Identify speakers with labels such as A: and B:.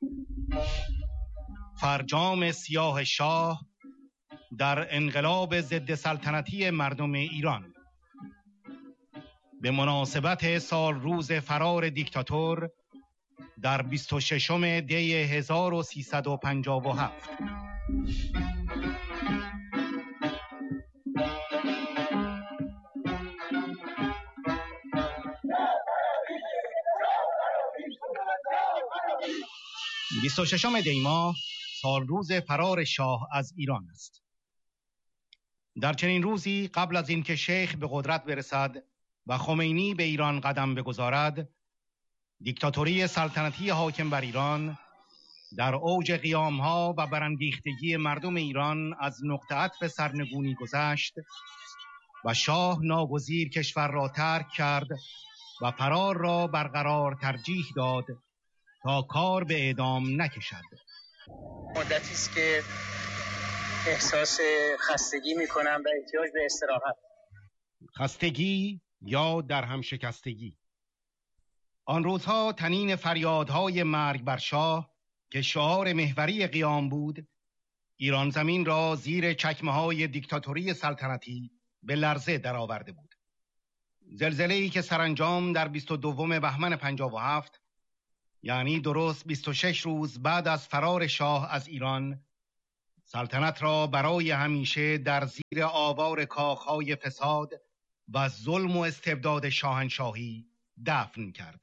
A: فرجام سیاه شاه در انقلاب ضد سلطنتی مردم ایران. به مناسبت سال روز فرار دیکتاتور در 26 دی 1357. بیست و ششم دی ماه سال روز فرار شاه از ایران است. در چنین روزی قبل از اینکه شیخ به قدرت برسد و خمینی به ایران قدم بگذارد، دیکتاتوری سلطنتی حاکم بر ایران در اوج قیامها و برانگیختگی مردم ایران از نقطه عطف سرنگونی گذشت و شاه ناگزیر کشور را ترک کرد و فرار را برقرار ترجیح داد تا کار به اعدام نکشد.
B: مدتی است که احساس خستگی می‌کنم و احتیاج به استراحت.
A: خستگی یا در هم شکستگی. آن روزها تنین فریادهای مرگ بر شاه که شعار محوری قیام بود، ایران زمین را زیر چکمه‌های دیکتاتوری سلطنتی به لرزه درآورده بود. زلزله‌ای که سرانجام در 22 بهمن 57، یعنی درست 26 روز بعد از فرار شاه از ایران، سلطنت را برای همیشه در زیر آوار کاخهای فساد و ظلم و استبداد شاهنشاهی دفن کرد.